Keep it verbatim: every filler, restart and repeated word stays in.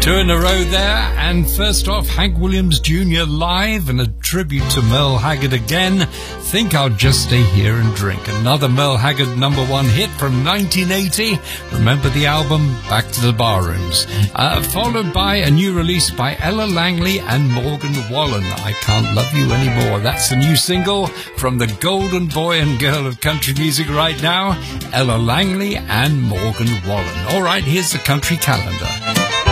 Two in a row there, and first off, Hank Williams Junior live and a tribute to Merle Haggard again. Think I'll Just Stay Here and Drink. Another Merle Haggard number one hit from nineteen eighty. Remember the album Back to the Barrooms. Uh, followed by a new release by Ella Langley and Morgan Wallen. I Can't Love You Anymore. That's the new single from the golden boy and girl of country music right now, Ella Langley and Morgan Wallen. All right, here's the country calendar.